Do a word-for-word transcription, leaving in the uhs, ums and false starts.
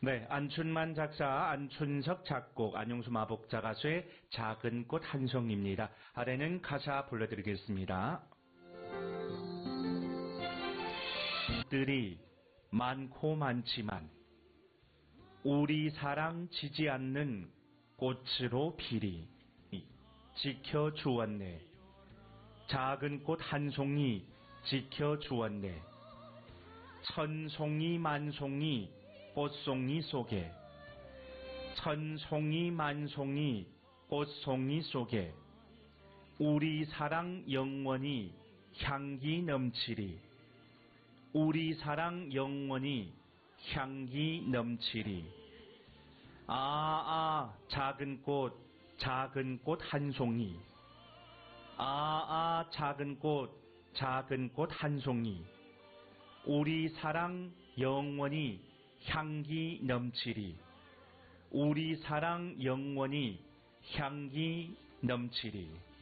네, 안춘만 작사, 안춘석 작곡, 안용수 마복자 가수의 작은 꽃 한 송이입니다. 아래는 가사 불러드리겠습니다. 들이 많고 많지만 우리 사랑 지지 않는 꽃으로 피리 지켜주었네. 작은 꽃 한 송이 지켜주었네. 천송이 만송이 꽃송이 속에 천송이 만송이 꽃송이 속에 우리 사랑 영원히 향기 넘치리. 우리 사랑 영원히 향기 넘치리. 아, 아, 작은 꽃, 작은 꽃 한 송이. 아, 아, 작은 꽃, 작은 꽃 한 송이. 우리 사랑 영원히 향기 넘치리. 우리 사랑 영원히 향기 넘치리.